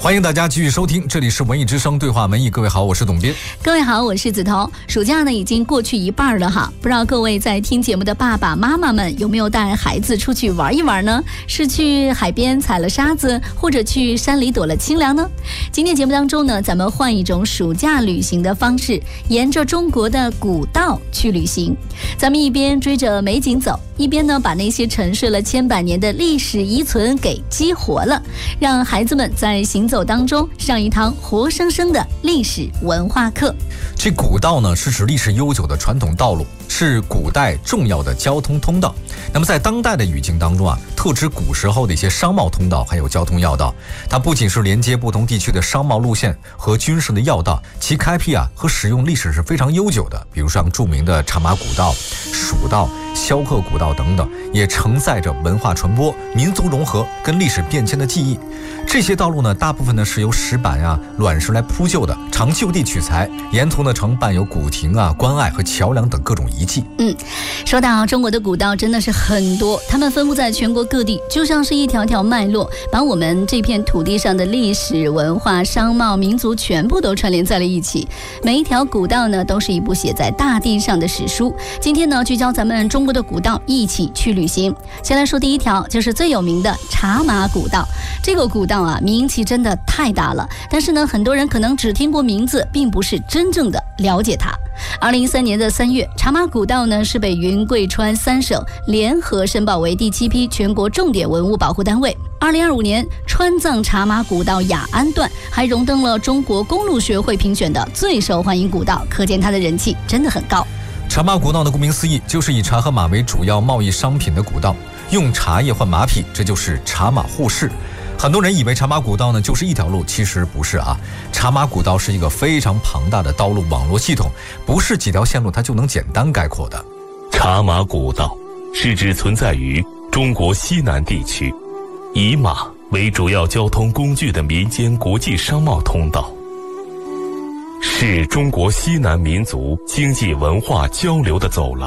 欢迎大家继续收听，这里是文艺之声对话文艺。各位好，我是董斌。 各位好，我是梓潼。暑假呢已经过去一半了哈，不知道各位在听节目的爸爸妈妈们有没有带孩子出去玩一玩呢？是去海边踩了沙子，或者去山里躲了清凉呢？今天节目当中呢，咱们换一种暑假旅行的方式，沿着中国的古道去旅行。咱们一边追着美景走，一边呢把那些沉睡了千百年的历史遗存给激活了，让孩子们在行走当中上一堂活生生的历史文化课。 这古道呢，是指历史悠久的传统道路，是古代重要的交通通道。那么在当代的语境当中啊，特指古时候的一些商贸通道还有交通要道。它不仅是连接不同地区的商贸路线和军事的要道，其开辟啊和使用历史是非常悠久的。比如像著名的茶马古道、蜀道、萧克古道等等，也承载着文化传播、民族融合跟历史变迁的记忆。这些道路呢，大部分呢是由石板啊、卵石来铺就的，常就地取材，沿途呢常伴有古亭啊、关隘和桥梁等各种遗迹。 说到中国的古道真的是很多，它们分布在全国各地，就像是一条条脉络，把我们这片土地上的历史、文化、商贸、民族全部都串联在了一起。每一条古道呢，都是一部写在大地上的史书。今天呢，聚焦咱们中国的古道，一起去旅行。先来说第一条，就是最有名的茶马古道。这个古道啊，名气真的太大了，但是呢，很多人可能只听过名字，并不是真正的了解它。2013年的3月，茶马古道呢是被云贵川3省联合申报为第7批全国重点文物保护单位。2025年，川藏茶马古道雅安段还荣登了中国公路学会评选的最受欢迎古道，可见它的人气真的很高。 茶马古道的顾名思义，就是以茶和马为主要贸易商品的古道，用茶叶换马匹，这就是茶马互市。很多人以为茶马古道呢就是一条路，其实不是啊。茶马古道是一个非常庞大的道路网络系统，不是几条线路它就能简单概括的。 茶马古道是指存在于中国西南地区，以马为主要交通工具的民间国际商贸通道，是中国西南民族经济文化交流的走廊。